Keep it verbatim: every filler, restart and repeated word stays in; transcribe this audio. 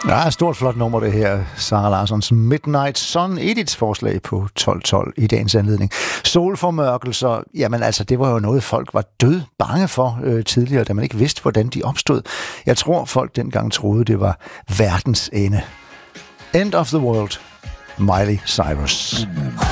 Ja, stort flot nummer det her. Sara Larssons Midnight Sun, Ediths forslag på tolv tolv i dagens anledning. Solformørkelser, jamen altså, det var jo noget, folk var død bange for øh, tidligere, da man ikke vidste, hvordan de opstod. Jeg tror, folk dengang troede, det var verdens ende. End of the world. Miley Cyrus.